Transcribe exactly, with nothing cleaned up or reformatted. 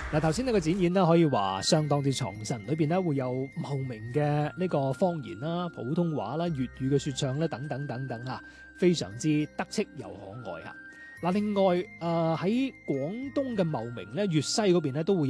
嗱，頭先呢個展演咧，可以話相當之創新，裏邊咧會有茂名嘅呢個方言啦、普通話啦、粵語嘅説唱咧等等等等嚇，非常之得戚又可愛嚇。嗱，另外誒喺廣東嘅茂名咧，粵西嗰邊咧都會